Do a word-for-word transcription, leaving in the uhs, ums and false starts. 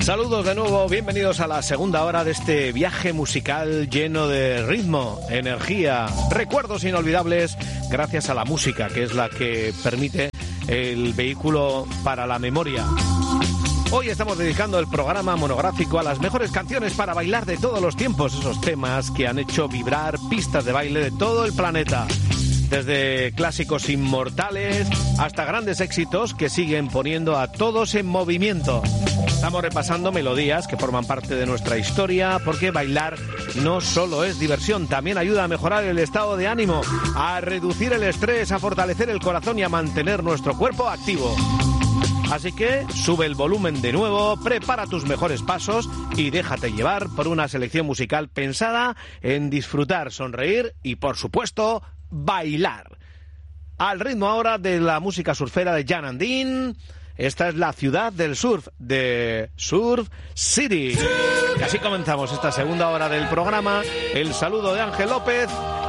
Saludos de nuevo, bienvenidos a la segunda hora de este viaje musical lleno de ritmo, energía, recuerdos inolvidables, gracias a la música, que es la que permite el vehículo para la memoria. Hoy estamos dedicando el programa monográfico a las mejores canciones para bailar de todos los tiempos, esos temas que han hecho vibrar pistas de baile de todo el planeta. Desde clásicos inmortales hasta grandes éxitos que siguen poniendo a todos en movimiento. Estamos repasando melodías que forman parte de nuestra historia, porque bailar no solo es diversión, también ayuda a mejorar el estado de ánimo, a reducir el estrés, a fortalecer el corazón y a mantener nuestro cuerpo activo. Así que sube el volumen de nuevo, prepara tus mejores pasos y déjate llevar por una selección musical pensada en disfrutar, sonreír y, por supuesto, bailar. Al ritmo ahora de la música surfera de Jan and Dean. Esta es la ciudad del surf, de Surf City. Y así comenzamos esta segunda hora del programa. El saludo de Ángel López.